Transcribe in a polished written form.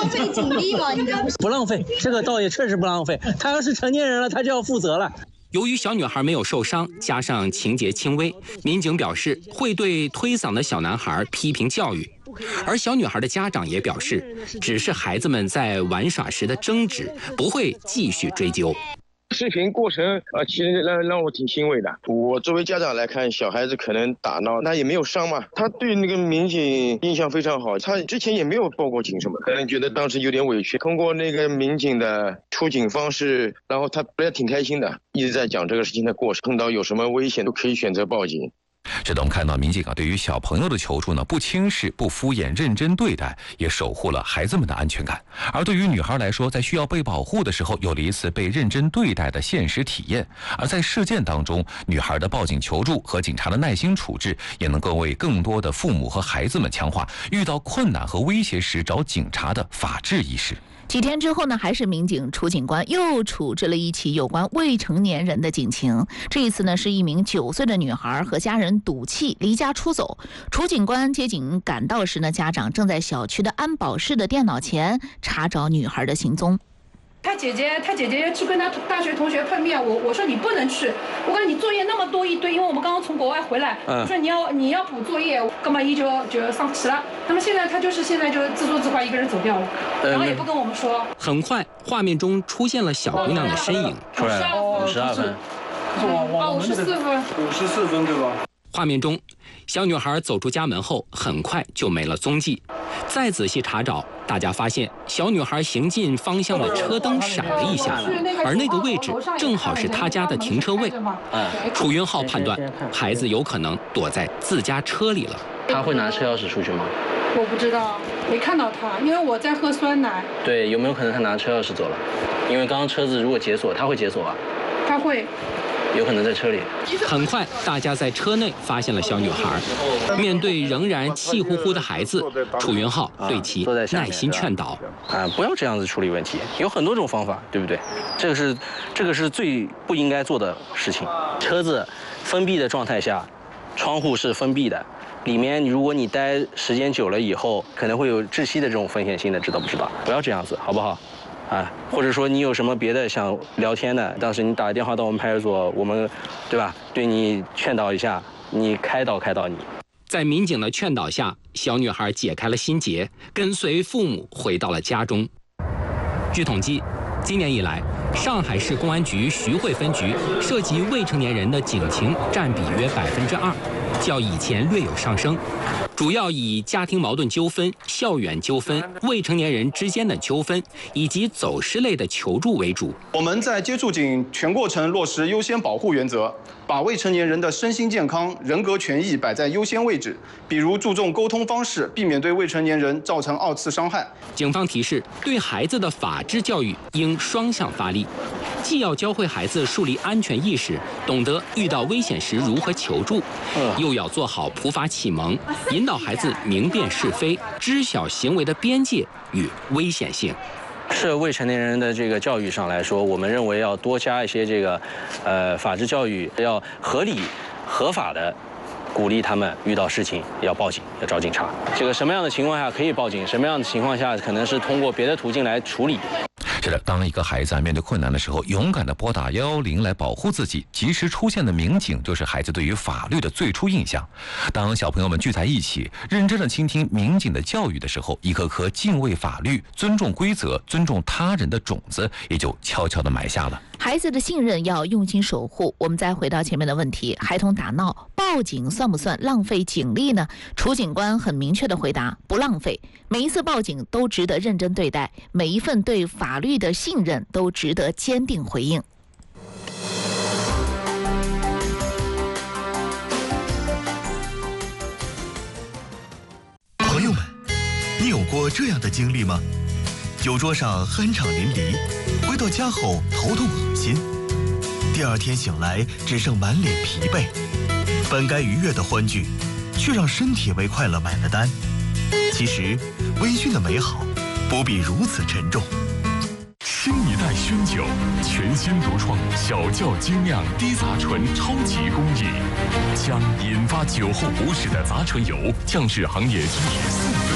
浪费警力吗？你这不浪费，这个倒也确实不浪费。他要是成年人了，他就要负责了。 由于小女孩没有受伤，加上情节轻微，民警表示会对推搡的小男孩批评教育。而小女孩的家长也表示，只是孩子们在玩耍时的争执，不会继续追究。 视频过程其实让我挺欣慰的。我作为家长来看，小孩子可能打闹，他也没有伤嘛，他对那个民警印象非常好，他之前也没有报过警什么，可能觉得当时有点委屈。通过那个民警的出警方式，然后他本来挺开心的，一直在讲这个事情的过程，碰到有什么危险都可以选择报警。 是的，我们看到民警对于小朋友的求助不轻视、不敷衍、认真对待，也守护了孩子们的安全感。而对于女孩来说，在需要被保护的时候，有了一次被认真对待的现实体验。而在事件当中，女孩的报警求助和警察的耐心处置，也能够为更多的父母和孩子们强化遇到困难和威胁时找警察的法治意识。 几天之后呢，还是民警处警官又处置了一起有关未成年人的警情。这一次呢，是一名9岁的女孩和家人赌气离家出走。处警官接警赶到时呢，家长正在小区的安保室的电脑前查找女孩的行踪。 他姐姐去跟他大学同学碰面，我说你不能去，我看你作业那么多一堆，因为我们刚刚从国外回来，我说你要补作业，干嘛就上齐了。那么现在他现在就自说自话一个人走掉了，然后也不跟我们说。 很快，画面中出现了小姑娘的身影， 出来了，52分 ，54分 ，54分对吧？ 画面中，小女孩走出家门后，很快就没了踪迹。再仔细查找，大家发现小女孩行进方向的车灯闪了一下，而那个位置正好是她家的停车位。楚云浩判断，孩子有可能躲在自家车里了。 他会拿车钥匙出去吗？ 我不知道，没看到他，因为我在喝酸奶。 对，有没有可能他拿车钥匙走了？因为刚刚车子如果解锁，他会解锁啊。 他会。 有可能在车里。 很快，大家在车内发现了小女孩。面对仍然气呼呼的孩子，楚云浩对其耐心劝导： 不要这样子处理问题，有很多种方法，对不对？这个是最不应该做的事情。车子封闭的状态下，窗户是封闭的，里面如果你待时间久了以后，可能会有窒息的这种风险性的，知道不知道？不要这样子，好不好？或者说你有什么别的想聊天的，当时你打电话到我们派出所，我们，对吧？对你劝导一下，你开导你。 在民警的劝导下，小女孩解开了心结，跟随父母回到了家中。据统计，今年以来，上海市公安局徐汇分局涉及未成年人的警情占比约2%，较以前略有上升。主要以家庭矛盾纠纷、校园纠纷、未成年人之间的纠纷以及走失类的求助为主。 我们在接触警全过程落实优先保护原则，把未成年人的身心健康、人格权益摆在优先位置，比如注重沟通方式，避免对未成年人造成2次伤害。 警方提示，对孩子的法治教育应双向发力，既要教会孩子树立安全意识，懂得遇到危险时如何求助，又要做好普法启蒙，引导孩子明辨是非，知晓行为的边界与危险性。 是未成年人的这个教育上来说，我们认为要多加一些这个法治教育，要合理合法的鼓励他们遇到事情要报警，要找警察。这个什么样的情况下可以报警，什么样的情况下可能是通过别的途径来处理。 是的，当一个孩子面对困难的时候，勇敢地拨打110来保护自己，及时出现的民警就是孩子对于法律的最初印象。当小朋友们聚在一起，认真地倾听民警的教育的时候，一颗颗敬畏法律、尊重规则、尊重他人的种子也就悄悄地埋下了。 孩子的信任要用心守护。我们再回到前面的问题，孩童打闹报警算不算浪费警力呢？楚警官很明确的回答，不浪费。每一次报警都值得认真对待，每一份对法律的信任都值得坚定回应。 朋友们，你有过这样的经历吗？酒桌上酣畅淋漓，回到家后头痛恶心，第二天醒来只剩满脸疲惫，本该愉悦的欢聚，却让身体为快乐买了单。其实，微醺的美好不必如此沉重。 新一代熏酒，全新独创小窖精酿低杂醇超级工艺，将引发酒后不适的杂醇油降至行业居4